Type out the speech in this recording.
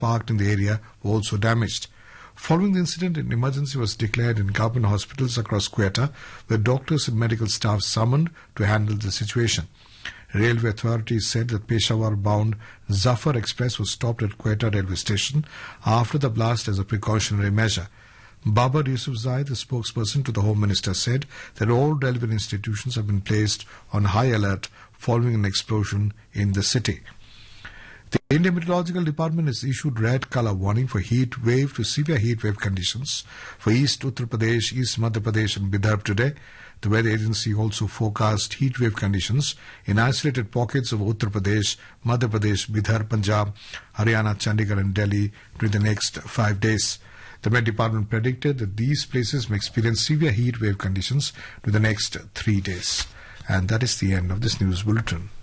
parked in the area were also damaged. Following the incident, an emergency was declared in government hospitals across Quetta, where doctors and medical staff summoned to handle the situation. Railway authorities said that Peshawar-bound Zafar Express was stopped at Quetta railway station after the blast as a precautionary measure. Babar Yusufzai, the spokesperson to the Home Minister, said that all relevant institutions have been placed on high alert following an explosion in the city. The Indian Meteorological Department has issued red color warning for heat wave to severe heat wave conditions for East Uttar Pradesh, East Madhya Pradesh and Bidar today. The weather agency also forecast heat wave conditions in isolated pockets of Uttar Pradesh, Madhya Pradesh, Bidar, Punjab, Haryana, Chandigarh and Delhi during the next 5 days. The Met Department predicted that these places may experience severe heat wave conditions during the next 3 days. And that is the end of this news bulletin.